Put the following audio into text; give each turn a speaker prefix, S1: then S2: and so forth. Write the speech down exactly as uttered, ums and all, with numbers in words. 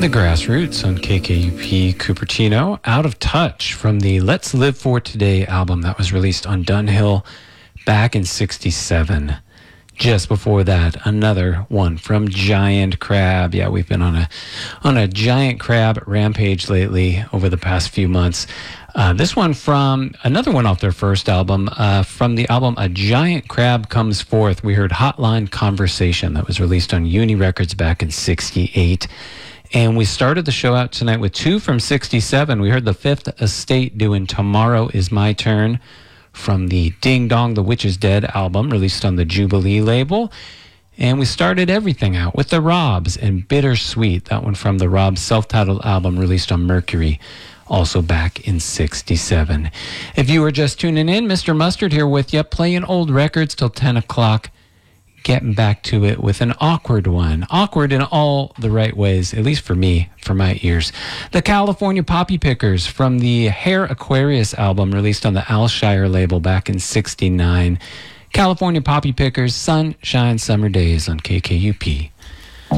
S1: The Grassroots on K K U P Cupertino. Out of Touch from the Let's Live For Today album that was released on Dunhill back in sixty-seven. Just before that, another one from Giant Crab. Yeah, we've been on a on a Giant Crab rampage lately over the past few months. Uh, this one from another one off their first album, uh, from the album A Giant Crab Comes Forth. We heard Hotline Conversation that was released on Uni Records back in sixty-eight. And we started the show out tonight with two from sixty-seven. We heard the Fifth Estate doing Tomorrow Is My Turn from the Ding Dong, The Witch Is Dead album released on the Jubilee label. And we started everything out with the Robs and Bittersweet, that one from the Robs self-titled album released on Mercury, also back in sixty-seven. If you were just tuning in, Mister Mustard here with you, playing old records till ten o'clock. Getting back to it with an awkward one. Awkward in all the right ways, at least for me, for my ears. The California Poppy Pickers from the Hair Aquarius album released on the Alshire label back in sixty-nine. California Poppy Pickers, Sunshine Summer Days on K K U P.